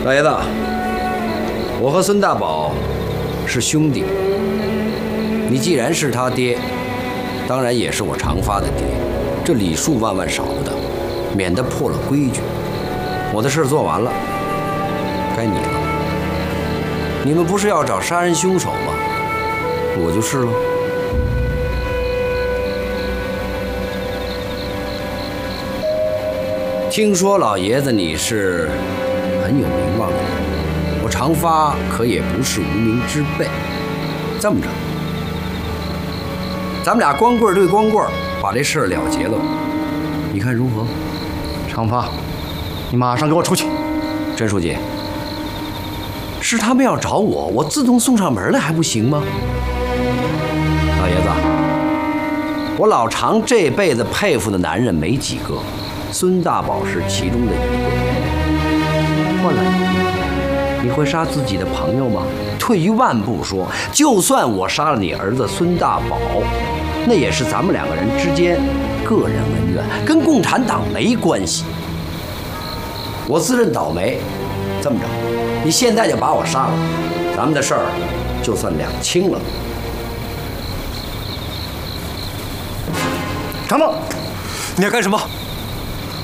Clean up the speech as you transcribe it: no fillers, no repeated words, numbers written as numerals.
老爷子，我和孙大宝是兄弟，你既然是他爹，当然也是我常发的爹，这礼数万万少不得，免得破了规矩。我的事做完了，该你了。你们不是要找杀人凶手吗？我就是了。听说老爷子你是很有名望的人，我常发可也不是无名之辈。这么着，咱们俩光棍对光棍，把这事儿了结了，你看如何？ 常发，你马上给我出去！ 甄书记，是他们要找我，我自动送上门来还不行吗？老爷子，我老常这辈子佩服的男人没几个，孙大宝是其中的一个。换了你会杀自己的朋友吗？退一万步说，就算我杀了你儿子孙大宝，那也是咱们两个人之间个人恩怨，跟共产党没关系。我自认倒霉，这么着，你现在就把我杀了，咱们的事儿就算两清了。 长梦，你要干什么？